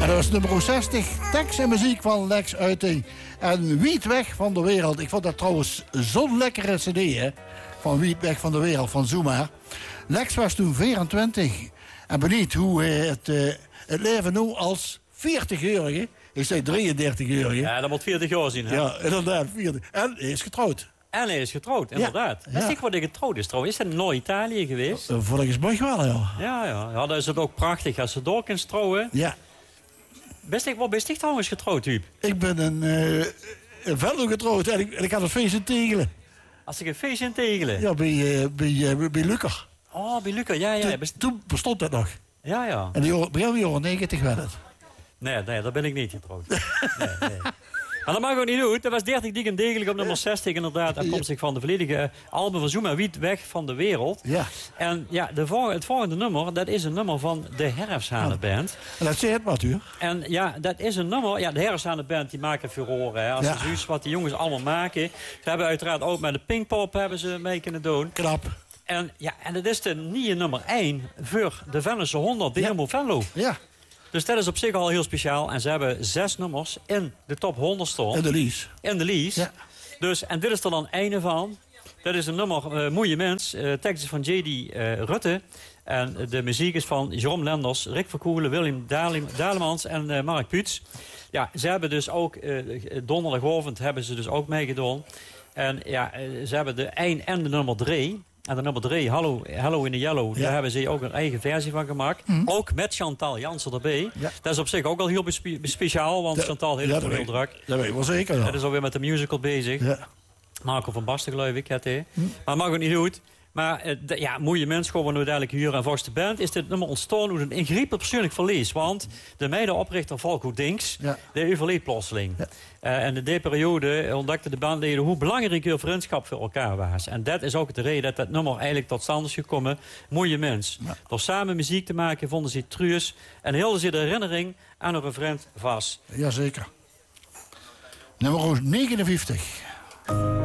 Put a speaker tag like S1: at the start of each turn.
S1: En dat was nummer 60, tekst en muziek van Lex Uiting. En Wiet weg van de wereld. Ik vond dat trouwens zo'n lekkere cd, hè. Van Wiet weg van de wereld, van Zuma. Lex was toen 24. En benieuwd hoe het leven nu als 40-jarige... Ik zei 33-jarige.
S2: Ja, dat moet 40 jaar zien, hè?
S1: Ja, inderdaad, 40. En hij is getrouwd.
S2: En hij is getrouwd, inderdaad.
S1: Ja.
S2: Wist ik wat hij getrouwd is trouwens? Is hij in Noord-Italië geweest?
S1: Volgens mij wel, ja.
S2: Ja, dan is het ook prachtig als ze door kunt trouwen.
S1: Ja.
S2: Wat bist ik trouwens getrouwd, Huub?
S1: Ik ben een Venlo getrouwd en ik had een feest in Tegelen.
S2: Als ik een feestje in Tegelen?
S1: Ja, bij Lucker.
S2: Oh, bij Luca, ja.
S1: Toen bestond dat nog.
S2: Ja.
S1: En begin de jaren 90 werd het.
S2: Nee, daar ben ik niet getrouwd. Nee. Maar dat mag ook niet doen. Dat was 30 dik en degelijk op nummer 60 inderdaad. Afkomstig van de volledige album van Zuma, Wiet weg van de wereld.
S1: Ja.
S2: En ja, het volgende nummer, dat is een nummer van de Herfsthanenband.
S1: En dat zegt wat, u.
S2: En ja, dat is een nummer. Ja, de Herfsthanenband die maken furoren. Hè. Als je ziet wat die jongens allemaal maken. Ze hebben uiteraard ook met de Pinkpop hebben ze mee kunnen doen.
S1: Knap.
S2: En dat is de nieuwe nummer 1 voor de Venlose 100, de Helmo Venlo.
S1: Ja.
S2: Dus dat is op zich al heel speciaal. En ze hebben 6 nummers in de top 100 staan. In de lease.
S1: Ja.
S2: Dus, en dit is er dan einde van. Dat is een nummer, Moeie Mens. Tekst is van J.D. Rutte. En de muziek is van Jerome Lenders, Rick Verkoelen, Willem Dalemans en Mark Puets. Ja, ze hebben dus ook, donderdagavond hebben ze dus ook meegedaan. En ja, ze hebben de 1 en de nummer 3... En de nummer 3, Hello in the Yellow, daar hebben ze ook een eigen versie van gemaakt. Ook met Chantal Jansen erbij. Ja. Dat is op zich ook al heel speciaal, want Chantal heeft het heel druk.
S1: Dat weet ik wel zeker.
S2: Dat is alweer met de musical bezig. Ja. Marco van Basten, geloof ik, had hij. Maar mag ook niet goed. Maar Moeie Mens, gewoon we uiteindelijk hier en volgens de band, is dit nummer ontstaan door een ingrijpend persoonlijk verlies. Want de medeoprichter Valko Dinks, die overleed plotseling. Ja. En in die periode ontdekten de bandleden hoe belangrijk hun vriendschap voor elkaar was. En dat is ook de reden dat nummer eigenlijk tot stand is gekomen. Moeie Mens. Ja. Door samen muziek te maken vonden ze het truus en hielden ze de herinnering aan hun vriend vast.
S1: Jazeker. Nummer 59.